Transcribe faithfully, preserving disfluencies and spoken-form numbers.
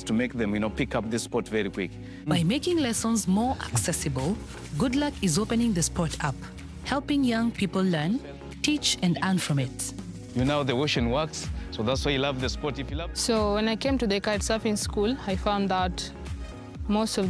to make them, you know, pick up this sport very quick. By making lessons more accessible, Good Luck is opening the sport up, helping young people learn, teach, and earn from it. You know how the ocean works, so that's why you love the sport. If you love. So when I came to the kite surfing school, I found that most of the